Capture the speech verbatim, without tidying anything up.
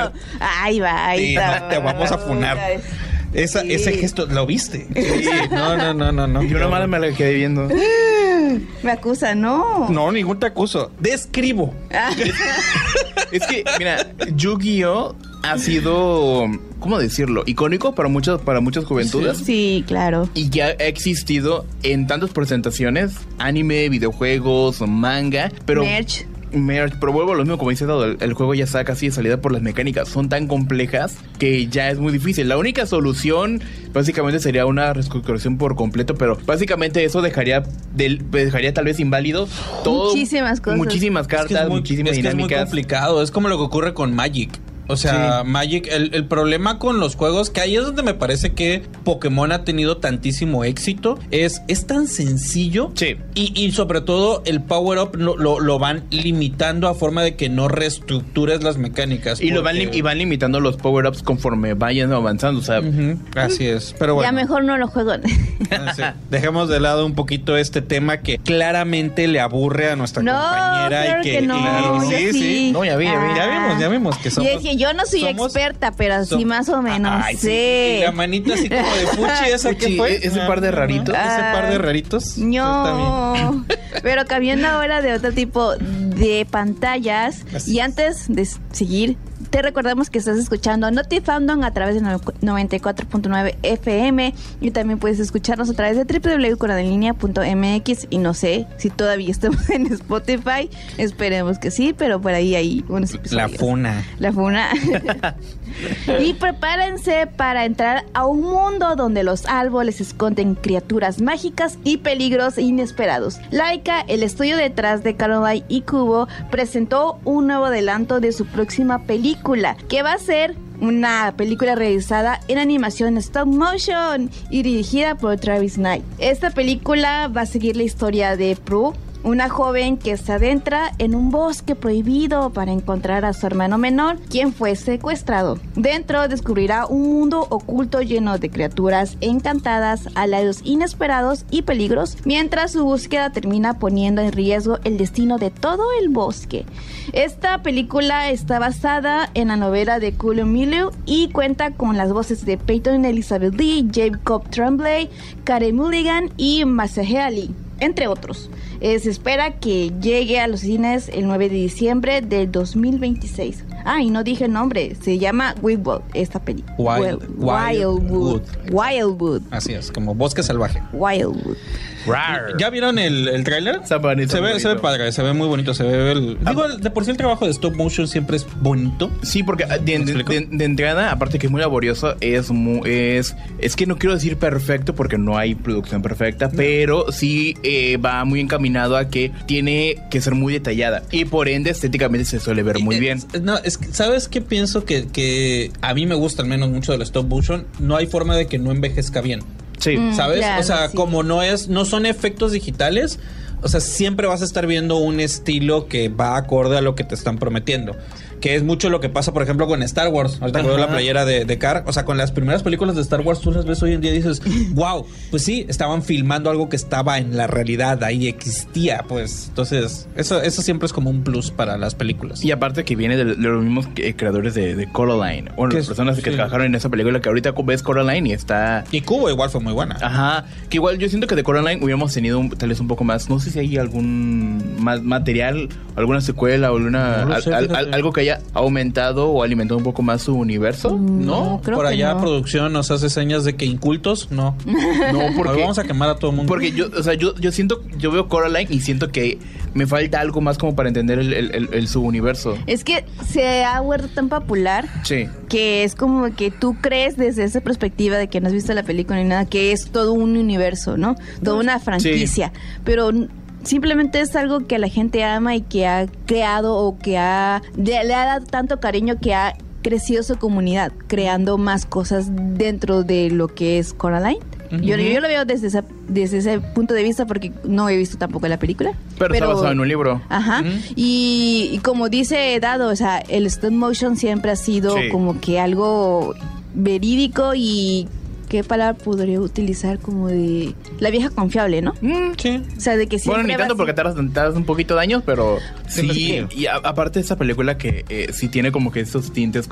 Ay, va, ahí Sí, está. te vamos a funar. Esa, sí. Ese gesto, ¿lo viste? Sí. No, no, no, no, no. Yo nomás me la quedé viendo. Me acusa, ¿no? No, ningún te acuso. Describo. Es que, mira, Yu-Gi-Oh ha sido, ¿cómo decirlo? Icónico para muchas, para muchas juventudes. Sí, sí, claro. Y que ha existido en tantas presentaciones, anime, videojuegos, manga, pero... Merch. Merch, pero vuelvo a lo mismo, como dice Dado, el, el juego ya está casi de salida por las mecánicas. Son tan complejas que ya es muy difícil. La única solución básicamente sería una reestructuración por completo, pero básicamente eso dejaría del, dejaría tal vez inválido todo. Muchísimas cosas. Muchísimas cartas, es que es muy, muchísimas es que dinámicas. Es muy complicado. Es como lo que ocurre con Magic. O sea, sí. Magic, el, el problema con los juegos, que ahí es donde me parece que Pokémon ha tenido tantísimo éxito, es, es tan sencillo. Sí. Y, y sobre todo el power-up lo, lo, lo van limitando a forma de que no reestructures las mecánicas. Y, porque... lo van, y van limitando los power-ups conforme vayan avanzando, o sea. Uh-huh. Así es, pero bueno. Ya mejor no lo juego. Sí. Dejemos de lado un poquito este tema que claramente le aburre a nuestra no, compañera. Claro y que, que no, claro, sí, sí, sí. No, ya vi, ya vi. Ah. Ya vimos, ya vimos que somos... Y es que yo no soy somos, experta, pero sí más o menos ay, sé. Sí. Y la manita así como de Fuchi, ¿esa qué fue? Ese par de raritos. Ah, ese par de raritos. No. Pero cambiando ahora de otro tipo de pantallas. Así y antes de seguir, te recordamos que estás escuchando Notifandom a través de noventa y cuatro punto nueve F M y también puedes escucharnos a través de doble u doble u doble u punto coradelinea punto m x y no sé si todavía estamos en Spotify, esperemos que sí, pero por ahí hay unos episodios. La funa. La funa. Y prepárense para entrar a un mundo donde los árboles esconden criaturas mágicas y peligros inesperados. Laika, el estudio detrás de Coraline y Kubo, presentó un nuevo adelanto de su próxima película, que va a ser una película realizada en animación stop motion y dirigida por Travis Knight. Esta película va a seguir la historia de Prue, una joven que se adentra en un bosque prohibido para encontrar a su hermano menor, quien fue secuestrado. Dentro descubrirá un mundo oculto lleno de criaturas encantadas, aliados inesperados y peligros, mientras su búsqueda termina poniendo en riesgo el destino de todo el bosque. Esta película está basada en la novela de Cullen Milieu y cuenta con las voces de Peyton Elizabeth Lee, Jacob Tremblay, Karen Mulligan y Mahershala Ali, entre otros. Eh, se espera que llegue a los cines el nueve de diciembre del dos mil veintiséis. Ah, y no dije el nombre, se llama Wildwood, esta película. Wild, Wildwood. Wildwood. Así es, como bosque salvaje. Wildwood. Rar. ¿Ya vieron el, el tráiler? Se ve, se ve padre, se ve muy bonito, se ve el... Ah, digo, de por sí el trabajo de stop motion siempre es bonito. Sí, porque de, de, de, de entrada, aparte que es muy laborioso, es muy, es es que no quiero decir perfecto porque no hay producción perfecta, no. Pero sí eh, va muy encaminado a que tiene que ser muy detallada y por ende estéticamente se suele ver muy eh, bien. No, es que, ¿sabes qué pienso? Que, que a mí me gusta al menos mucho del stop motion. No hay forma de que no envejezca bien. Sí. ¿Sabes? Claro, o sea, sí. como no es, no son efectos digitales, o sea, siempre vas a estar viendo un estilo que va acorde a lo que te están prometiendo. Que es mucho lo que pasa, por ejemplo, con Star Wars. Ahorita veo la playera de, de Car. O sea, con las primeras películas de Star Wars, tú las ves hoy en día y dices, wow, pues sí, estaban filmando algo que estaba en la realidad, ahí existía, pues. Entonces, eso, eso siempre es como un plus para las películas. Y aparte que viene de, de los mismos eh, creadores de, de Coraline. Bueno, las personas que sí. trabajaron en esa película, que ahorita ves Coraline y está... Y Kubo igual fue muy buena. Ajá. Que igual yo siento que de Coraline hubiéramos tenido un, tal vez un poco más, no sé si hay algún más material, alguna secuela o alguna, no sé, al, al, algo que haya aumentado o alimentado un poco más su universo. No, creo por que allá no. Producción nos hace señas de que incultos, no. No, porque nos vamos a quemar a todo el mundo. Porque yo, o sea, yo, yo siento, yo veo Coraline y siento que me falta algo más como para entender el, el, el, el subuniverso. Es que se ha vuelto tan popular, sí, que es como que tú crees desde esa perspectiva de que no has visto la película ni nada, que es todo un universo, ¿no? Toda una franquicia. Sí. Pero simplemente es algo que la gente ama y que ha creado o que ha le, le ha dado tanto cariño que ha crecido su comunidad, creando más cosas dentro de lo que es Coraline. Uh-huh. Yo, yo lo veo desde, esa, desde ese punto de vista porque no he visto tampoco la película. Pero, pero está basado en un libro. Ajá. Uh-huh. Y, y como dice Dado, o sea, el stop motion siempre ha sido sí. como que algo verídico y... ¿Qué palabra podría utilizar? Como de la vieja confiable, ¿no? Mm, sí. O sea, de que siempre... Bueno, ni tanto porque tardas, tardas un poquito de años, pero sí. sí. Y a, aparte de esa película que eh, sí tiene como que estos tintes